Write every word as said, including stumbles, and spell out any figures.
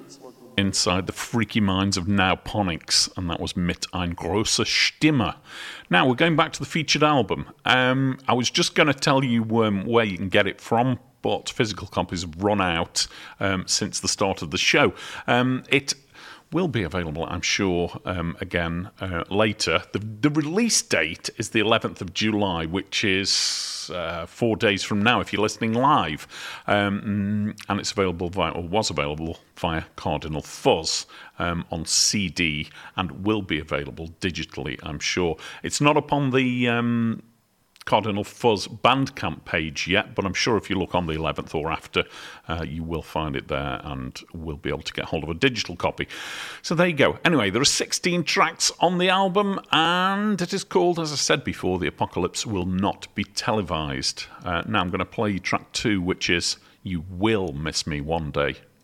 inside the freaky minds of Nauponics, and that was Mit ein große Stimme. Now, we're going back to the featured album. Um, I was just going to tell you um, where you can get it from, but physical copies have run out um, since the start of the show. Um, it will be available, I'm sure, um, again uh, later. The, the release date is the eleventh of July, which is uh, four days from now if you're listening live. Um, and it's available via, or was available via Cardinal Fuzz um, on C D and will be available digitally, I'm sure. It's not upon the Um, Cardinal Fuzz Bandcamp page yet, but I'm sure if you look on the eleventh or after, uh, you will find it there and will be able to get hold of a digital copy. So there you go. Anyway, there are sixteen tracks on the album, and it is called, as I said before, The Apocalypse Will Not Be Televised. Uh, now I'm going to play you track two, which is You Will Miss Me One Day.